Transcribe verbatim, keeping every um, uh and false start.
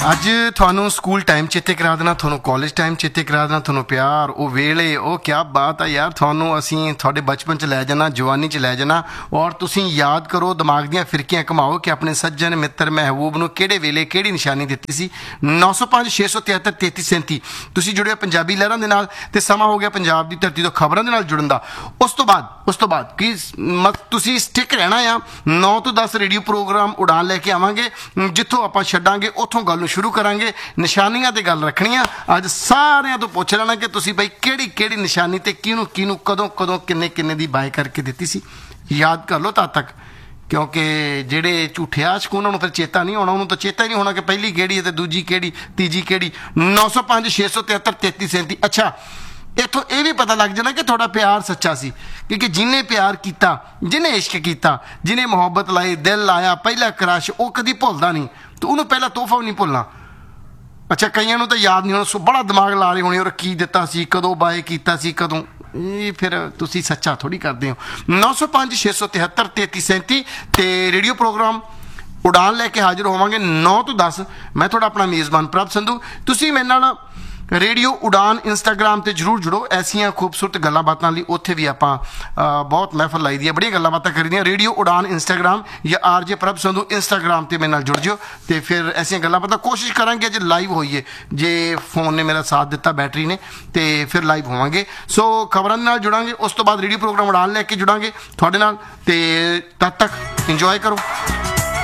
ਅੱਜ ਤੁਹਾਨੂੰ school time ਚੇਤੇ ਕਰਾ ਦੇਣਾ, ਤੁਹਾਨੂੰ ਕਾਲਜ ਟਾਈਮ ਚੇਤੇ ਕਰਾ ਦੇਣਾ, ਤੁਹਾਨੂੰ ਪਿਆਰ ਉਹ ਵੇਲੇ ਉਹ ਕਿਆ ਬਾਤ ਆ ਯਾਰ। ਤੁਹਾਨੂੰ ਅਸੀਂ ਤੁਹਾਡੇ ਬਚਪਨ 'ਚ ਲੈ ਜਾਣਾ, ਜਵਾਨੀ 'ਚ ਲੈ ਜਾਣਾ ਔਰ ਤੁਸੀਂ ਯਾਦ ਕਰੋ, ਦਿਮਾਗ ਦੀਆਂ ਫਿਰਕੀਆਂ ਘਮਾਓ ਕਿ ਆਪਣੇ ਸੱਜਣ ਮਿੱਤਰ ਮਹਿਬੂਬ ਨੂੰ ਕਿਹੜੇ ਵੇਲੇ ਕਿਹੜੀ ਨਿਸ਼ਾਨੀ ਦਿੱਤੀ ਸੀ। ਨੌ ਸੌ ਪੰਜ ਛੇ ਸੌ ਤਿਹੱਤਰ ਤੇਤੀ ਸੈਂਤੀ ਤੁਸੀਂ ਜੁੜੇ ਹੋ ਪੰਜਾਬੀ ਲਹਿਰਾਂ ਦੇ ਨਾਲ ਅਤੇ ਸਮਾਂ ਹੋ ਗਿਆ ਪੰਜਾਬ ਦੀ ਧਰਤੀ ਤੋਂ ਖਬਰਾਂ ਦੇ ਨਾਲ ਜੁੜਨ ਦਾ। ਉਸ ਤੋਂ ਬਾਅਦ ਉਸ ਤੋਂ ਬਾਅਦ ਕੀ ਤੁਸੀਂ ਸਟਿਕ ਰਹਿਣਾ ਆ। ਨੌ ਤੋਂ ਦਸ ਰੇਡੀਓ ਪ੍ਰੋਗਰਾਮ ਉਡਾਨ ਲੈ ਕੇ ਆਵਾਂਗੇ, ਜਿੱਥੋਂ ਆਪਾਂ ਛੱਡਾਂਗੇ ਉੱਥੋਂ ਗੱਲ ਨੂੰ ਸ਼ੁਰੂ ਕਰਾਂਗੇ। ਨਿਸ਼ਾਨੀਆਂ ਤੇ ਗੱਲ ਰੱਖਣੀਆਂ। ਅੱਜ ਸਾਰਿਆਂ ਤੋਂ ਪੁੱਛ ਲੈਣਾ ਕਿ ਤੁਸੀਂ ਬਈ ਕਿਹੜੀ ਕਿਹੜੀ ਨਿਸ਼ਾਨੀ ਤੇ ਕਿਹਨੂੰ ਕਿਹਨੂੰ ਕਦੋਂ ਕਦੋਂ ਕਿੰਨੇ ਕਿੰਨੇ ਦੀ ਬਾਏ ਕਰਕੇ ਦਿੱਤੀ ਸੀ। ਯਾਦ ਕਰ ਲਓ ਤਦ ਤੱਕ, ਕਿਉਂਕਿ ਜਿਹੜੇ ਝੂਠੇ ਆਸ਼ਕ ਉਹਨਾਂ ਨੂੰ ਫਿਰ ਚੇਤਾ ਨਹੀਂ ਹੋਣਾ, ਉਹਨੂੰ ਤਾਂ ਚੇਤਾ ਹੀ ਨਹੀਂ ਹੋਣਾ ਕਿ ਪਹਿਲੀ ਕਿਹੜੀ ਹੈ ਤੇ ਦੂਜੀ ਕਿਹੜੀ ਤੀਜੀ ਕਿਹੜੀ। ਨੌ ਸੌ ਪੰਜ ਛੇ ਸੌ ਤਿਹੱਤਰ ਤੇਤੀ ਸੈਂਤੀ। ਅੱਛਾ, ਇੱਥੋਂ ਇਹ ਵੀ ਪਤਾ ਲੱਗ ਜਾਣਾ ਕਿ ਤੁਹਾਡਾ ਪਿਆਰ ਸੱਚਾ ਸੀ, ਕਿਉਂਕਿ ਜਿਹਨੇ ਪਿਆਰ ਕੀਤਾ, ਜਿਹਨੇ ਇਸ਼ਕ ਕੀਤਾ, ਜਿਹਨੇ ਮੁਹੱਬਤ ਲਾਈ, ਦਿਲ ਲਾਇਆ, ਪਹਿਲਾ ਕ੍ਰਸ਼, ਉਹ ਕਦੀ ਭੁੱਲਦਾ ਨਹੀਂ ਤੇ ਉਹਨੂੰ ਪਹਿਲਾ ਤੋਹਫਾ ਵੀ ਨਹੀਂ ਭੁੱਲਣਾ। ਅੱਛਾ, ਕਈਆਂ ਨੂੰ ਤਾਂ ਯਾਦ ਨਹੀਂ ਹੋਣਾ, ਸੋ ਬੜਾ ਦਿਮਾਗ ਲਾ ਰਹੇ ਹੋਣੇ ਔਰ ਕੀ ਦਿੱਤਾ ਸੀ, ਕਦੋਂ ਬਾਏ ਕੀਤਾ ਸੀ, ਕਦੋਂ। ਇਹ ਫਿਰ ਤੁਸੀਂ ਸੱਚਾ ਥੋੜ੍ਹੀ ਕਰਦੇ ਹੋ। ਨੌ ਸੌ ਪੰਜ ਛੇ ਸੌ ਤਿਹੱਤਰ ਤੇਤੀ ਸੈਂਤੀ ਅਤੇ ਰੇਡੀਓ ਪ੍ਰੋਗਰਾਮ ਉਡਾਨ ਲੈ ਕੇ ਹਾਜ਼ਰ ਹੋਵਾਂਗੇ ਨੌ ਤੋਂ ਦਸ। ਮੈਂ ਤੁਹਾਡਾ ਆਪਣਾ ਮੇਜ਼ਬਾਨ ਪ੍ਰਭ ਸੰਧੂ। ਤੁਸੀਂ ਮੇਰੇ ਨਾਲ ਰੇਡੀਓ ਉਡਾਨ ਇੰਸਟਾਗ੍ਰਾਮ 'ਤੇ ਜ਼ਰੂਰ ਜੁੜੋ। ਐਸੀਆਂ ਖੂਬਸੂਰਤ ਗੱਲਾਂ ਬਾਤਾਂ ਲਈ ਉੱਥੇ ਵੀ ਆਪਾਂ ਬਹੁਤ ਮਹਿਫਲ ਲਾਈ ਦੀ ਹੈ, ਬੜੀਆਂ ਗੱਲਾਂ ਬਾਤਾਂ ਕਰੀਦੀਆਂ। ਰੇਡੀਓ ਉਡਾਨ ਇੰਸਟਾਗ੍ਰਾਮ ਜਾਂ ਆਰ ਜੇ ਪ੍ਰਭ ਸੰਧੂ ਇੰਸਟਾਗ੍ਰਾਮ 'ਤੇ ਮੇਰੇ ਨਾਲ ਜੁੜ ਜਿਓ ਅਤੇ ਫਿਰ ਐਸੀਆਂ ਗੱਲਾਂ ਬਾਤਾਂ ਕੋਸ਼ਿਸ਼ ਕਰਾਂਗੇ ਅੱਜ ਲਾਈਵ ਹੋਈਏ, ਜੇ ਫੋਨ ਨੇ ਮੇਰਾ ਸਾਥ ਦਿੱਤਾ, ਬੈਟਰੀ ਨੇ, ਅਤੇ ਫਿਰ ਲਾਈਵ ਹੋਵਾਂਗੇ। ਸੋ ਖਬਰਾਂ ਦੇ ਨਾਲ ਜੁੜਾਂਗੇ, ਉਸ ਤੋਂ ਬਾਅਦ ਰੇਡੀਓ ਪ੍ਰੋਗਰਾਮ ਉਡਾਨ ਲੈ ਕੇ ਜੁੜਾਂਗੇ ਤੁਹਾਡੇ ਨਾਲ, ਅਤੇ ਤਦ ਤੱਕ ਇੰਜੋਏ ਕਰੋ।